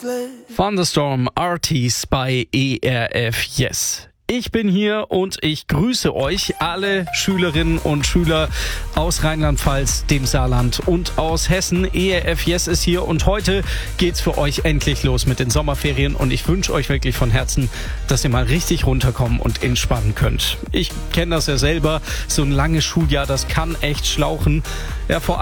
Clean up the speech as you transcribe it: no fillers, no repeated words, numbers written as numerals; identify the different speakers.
Speaker 1: Thunderstorm Arties bei ERF Yes. Ich bin hier und ich grüße euch, alle Schülerinnen und Schüler aus Rheinland-Pfalz, dem Saarland und aus Hessen. ERF Yes ist hier und heute geht's für euch endlich los mit den Sommerferien und ich wünsche euch wirklich von Herzen, dass ihr mal richtig runterkommen und entspannen könnt. Ich kenne das ja selber, so ein langes Schuljahr, das kann echt schlauchen. Ja, vor